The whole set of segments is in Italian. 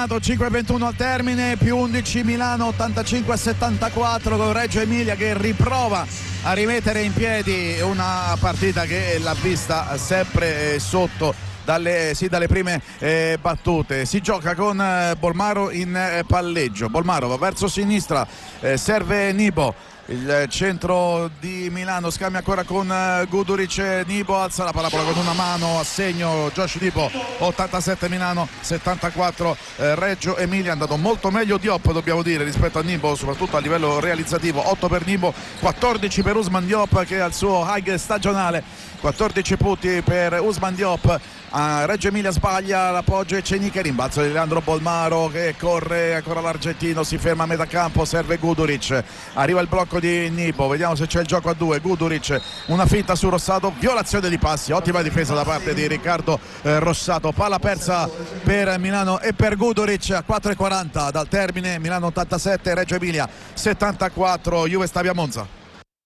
terminato, 5:21 al termine, più 11 Milano 85-74 con Reggio Emilia che riprova a rimettere in piedi una partita che l'ha vista sempre sotto dalle prime battute. Si gioca con Bolmaro in palleggio. Bolmaro va verso sinistra, serve Nibo. Il centro di Milano scambia ancora con Guduric. Nibo alza la parabola con una mano a segno Josh Nibo. 87 Milano, 74 Reggio Emilia. È andato molto meglio Diop, dobbiamo dire, rispetto a Nibo, soprattutto a livello realizzativo. 8 per Nibo, 14 per Ousmane Diop che ha il suo high stagionale. 14 punti per Ousmane Diop. Reggio Emilia sbaglia l'appoggio e Cenica, rimbalzo di Leandro Bolmaro che corre ancora l'argentino, si ferma a metà campo, serve Guduric, arriva il blocco di Nibo, vediamo se c'è il gioco a due. Guduric, una finta su Rossato, violazione di passi, ottima difesa da parte di Riccardo Rossato, palla persa per Milano e per Guduric. A 4:40 dal termine, Milano 87 Reggio Emilia 74. Juve Stabia Monza.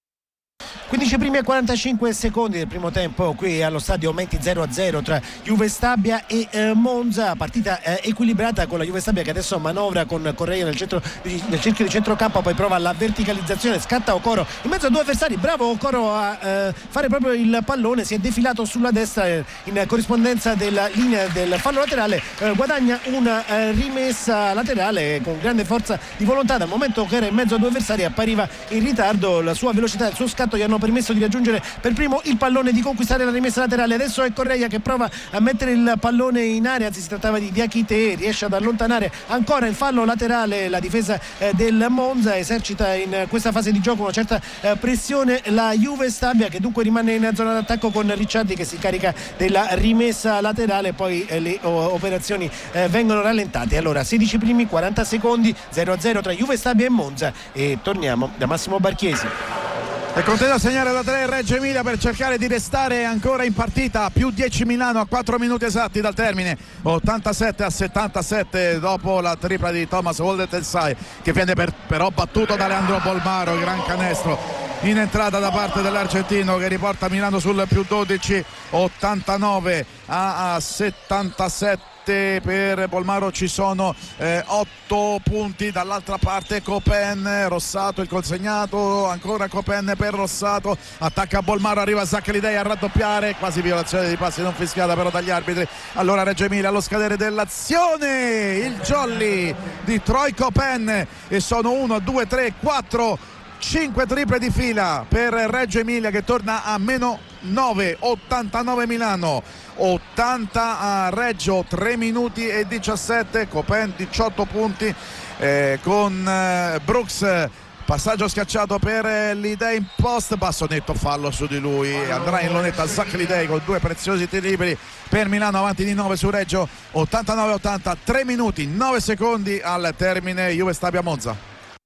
15 primi e 45 secondi del primo tempo qui allo stadio Menti, 0-0 tra Juve Stabia e Monza. Partita equilibrata con la Juve Stabia che adesso manovra con Correia nel cerchio di centrocampo, poi prova la verticalizzazione, scatta Okoro in mezzo a due avversari, bravo Okoro a fare proprio il pallone, si è defilato sulla destra in corrispondenza della linea del fallo laterale, guadagna una rimessa laterale con grande forza di volontà. Dal momento che era in mezzo a due avversari appariva in ritardo, la sua velocità e il suo scatto gli hanno permesso di raggiungere per primo il pallone, di conquistare la rimessa laterale. Adesso è Correia che prova a mettere il pallone in area, anzi si trattava di Diakité, riesce ad allontanare ancora il fallo laterale. La difesa del Monza esercita in questa fase di gioco una certa pressione la Juve Stabia, che dunque rimane in zona d'attacco con Ricciardi che si carica della rimessa laterale, poi le operazioni vengono rallentate. Allora 16 primi 40 secondi, 0-0 tra Juve Stabia e Monza, e torniamo da Massimo Barchiesi. E continua a segnare da 3 Reggio Emilia per cercare di restare ancora in partita. Più 10 Milano a 4 minuti esatti dal termine, 87-77 dopo la tripla di Thomas Woldetelsai, che viene però battuto da Leandro Bolmaro. Gran canestro in entrata da parte dell'argentino che riporta Milano sul più 12, 89-77. Per Bolmaro ci sono 8 punti. Dall'altra parte Copen, Rossato il consegnato, ancora Copen per Rossato, attacca Bolmaro, arriva Zaccaridei a raddoppiare, quasi violazione di passi non fischiata però dagli arbitri. Allora Reggio Emilia allo scadere dell'azione, il jolly di Troy Copen, e sono 1, 2, 3, 4, 5 triple di fila per Reggio Emilia che torna a meno 9. 89 Milano, 80 a Reggio, 3 minuti e 17. Copen 18 punti con Brooks. Passaggio schiacciato per Lidei in post, basso netto, fallo su di lui, andrà in lunetta Zach Lidei con 2 preziosi tiri liberi per Milano, avanti di 9 su Reggio. 89-80, 3 minuti 9 secondi al termine, Juve Stabia Monza.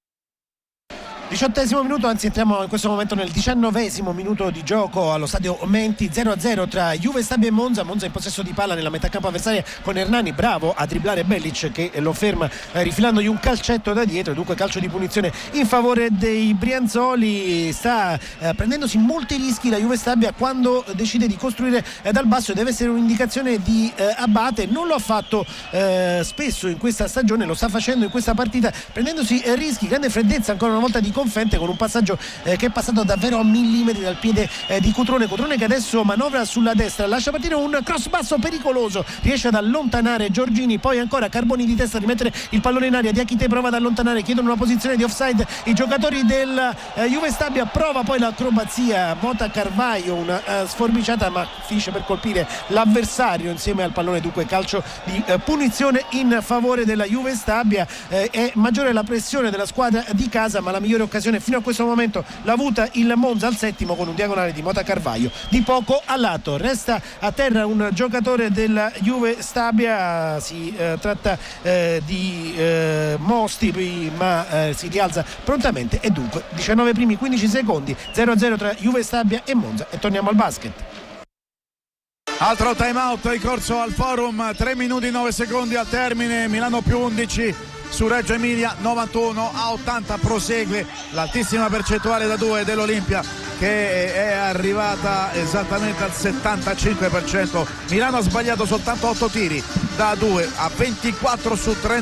18° minuto, anzi entriamo in questo momento nel 19° minuto di gioco allo stadio Menti, 0-0 tra Juve Stabia e Monza. Monza in possesso di palla nella metà campo avversaria con Hernani, bravo a dribblare Bellic che lo ferma rifilandogli un calcetto da dietro, dunque calcio di punizione in favore dei Brianzoli. Sta prendendosi molti rischi la Juve Stabia quando decide di costruire dal basso, e deve essere un'indicazione di Abate. Non lo ha fatto spesso in questa stagione, lo sta facendo in questa partita prendendosi rischi. Grande freddezza ancora una volta di Confente con un passaggio che è passato davvero a millimetri dal piede di Cutrone che adesso manovra sulla destra, lascia partire un cross basso pericoloso, riesce ad allontanare Giorgini, poi ancora Carboni di testa, rimettere il pallone in aria. Diakité prova ad allontanare, chiedono una posizione di offside i giocatori del Juve Stabia, prova poi l'acrobazia Mota Carvaio, una sforbiciata ma finisce per colpire l'avversario insieme al pallone, dunque calcio di punizione in favore della Juve Stabia. È maggiore la pressione della squadra di casa, ma la migliore occasione fino a questo momento l'ha avuta il Monza al 7° con un diagonale di Mota Carvaio di poco a lato. Resta a terra un giocatore della Juve Stabia, si tratta di Mosti, ma si rialza prontamente, e dunque 19 primi 15 secondi, 0-0 tra Juve Stabia e Monza, e torniamo al basket. Altro time out in corso al Forum, 3 minuti 9 secondi al termine, Milano più 11 su Reggio Emilia, 91-80. Prosegue l'altissima percentuale da 2 dell'Olimpia che è arrivata esattamente al 75%. Milano ha sbagliato soltanto 8 tiri da 2 a 24 su 30.